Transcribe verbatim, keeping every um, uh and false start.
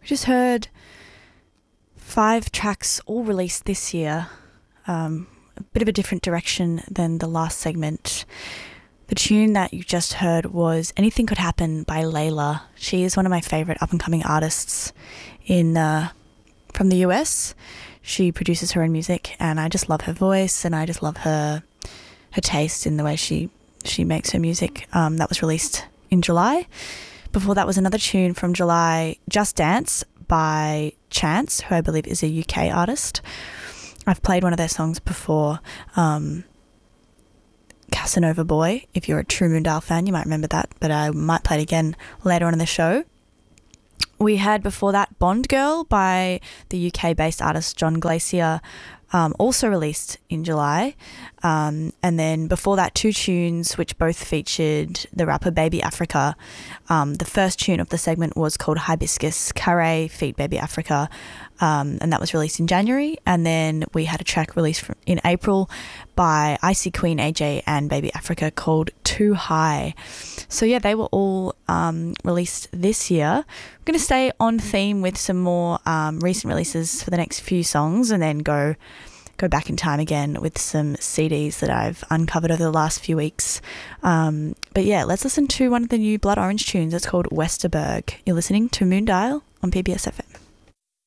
We just heard five tracks all released this year. Um, a bit of a different direction than the last segment. The tune that you just heard was Anything Could Happen by Layla. She is one of my favourite up-and-coming artists in uh, from the U S. She produces her own music, and I just love her voice, and I just love her her taste in the way she, she makes her music. Um, that was released in July. Before that was another tune from July, Just Dance by Chance, who I believe is a U K artist. I've played one of their songs before, um, Casanova Boy. If you're a true Moondale fan, you might remember that, but I might play it again later on in the show. We had before that Bond Girl by the U K-based artist John Glacier, um, also released in July. Um, and then before that, two tunes which both featured the rapper Baby Africa. Um, the first tune of the segment was called Hibiscus, Carré feat Baby Africa, um, and that was released in January. And then we had a track released from, in April by Icy Queen A J and Baby Africa called Too High. So yeah, they were all um, released this year. I'm going to stay on theme with some more um, recent releases for the next few songs, and then go go back in time again with some C Ds that I've uncovered over the last few weeks. Um, but yeah, let's listen to one of the new Blood Orange tunes. It's called Westerberg. You're listening to Moondial on P B S F M.